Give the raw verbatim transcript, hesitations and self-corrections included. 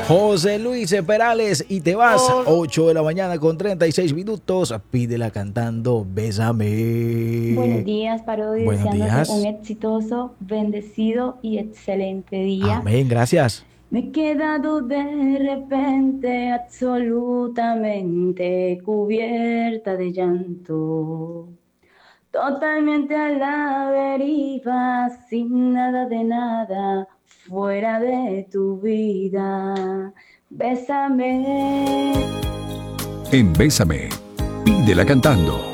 José Luis Perales, y te vas. ocho de la mañana con treinta y seis minutos. Pídela cantando Bésame. Buenos días, Parodi, Buenos deseándote un días. exitoso, bendecido y excelente día. Amén, gracias. Me he quedado de repente absolutamente cubierta de llanto, totalmente a la deriva, sin nada de nada, fuera de tu vida. Bésame. En Bésame, pídela cantando.